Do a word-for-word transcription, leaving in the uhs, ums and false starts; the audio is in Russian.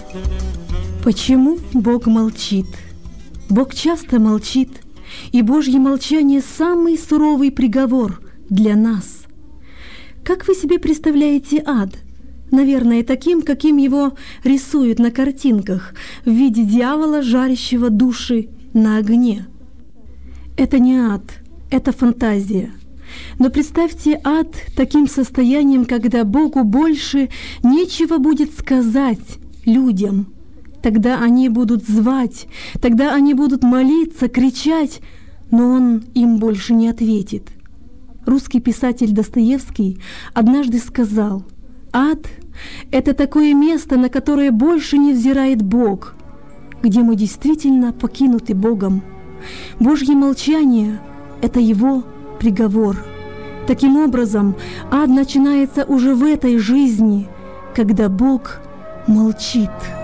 Почему Бог молчит? Бог часто молчит, и Божье молчание – самый суровый приговор для нас. Как вы себе представляете ад? Наверное, таким, каким его рисуют на картинках, в виде дьявола, жарящего души на огне. Это не ад, это фантазия. Но представьте ад таким состоянием, когда Богу больше нечего будет сказать людям. Тогда они будут звать, тогда они будут молиться, кричать, но Он им больше не ответит. Русский писатель Достоевский однажды сказал: «Ад — это такое место, на которое больше не взирает Бог, где мы действительно покинуты Богом. Божье молчание — это Его приговор». Таким образом, ад начинается уже в этой жизни, когда Бог молчит.